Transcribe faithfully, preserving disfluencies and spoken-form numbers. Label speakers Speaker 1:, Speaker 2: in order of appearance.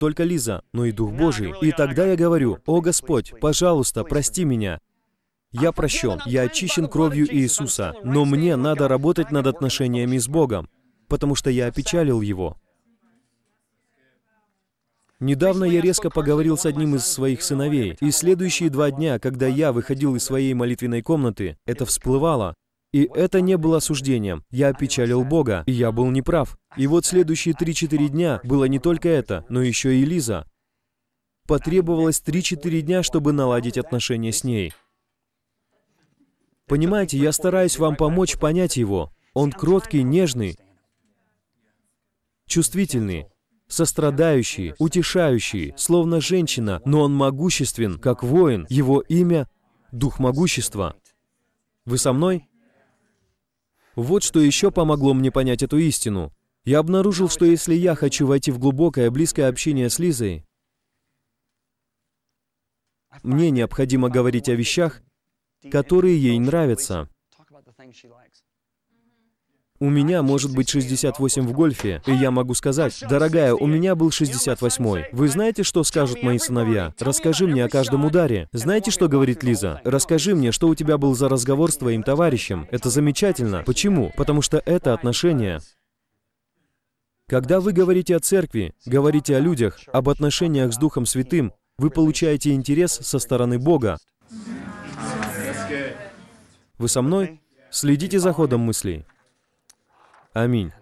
Speaker 1: только Лиза, но и Дух Божий. И тогда я говорю: «О Господь, пожалуйста, прости меня. Я прощен, я очищен кровью Иисуса, но мне надо работать над отношениями с Богом, потому что я опечалил Его». Недавно я резко поговорил с одним из своих сыновей, и следующие два дня, когда я выходил из своей молитвенной комнаты, это всплывало. И это не было осуждением. Я опечалил Бога, и я был неправ. И вот следующие три-четыре дня было не только это, но еще и Лиза. Потребовалось три-четыре дня, чтобы наладить отношения с ней. Понимаете, я стараюсь вам помочь понять его. Он кроткий, нежный, чувствительный, сострадающий, утешающий, словно женщина, но он могуществен, как воин. Его имя — Дух Могущества. Вы со мной? Вот что еще помогло мне понять эту истину. Я обнаружил, что если я хочу войти в глубокое, близкое общение с Лизой, мне необходимо говорить о вещах, которые ей нравятся. У меня может быть шестьдесят восемь в гольфе, и я могу сказать: «Дорогая, у меня был шестьдесят восьмой. Вы знаете, что скажут мои сыновья? Расскажи мне о каждом ударе». Знаете, что говорит Лиза? «Расскажи мне, что у тебя был за разговор с твоим товарищем». Это замечательно. Почему? Потому что это отношения. Когда вы говорите о церкви, говорите о людях, об отношениях с Духом Святым, вы получаете интерес со стороны Бога. Вы со мной? Следите за ходом мыслей. Аминь.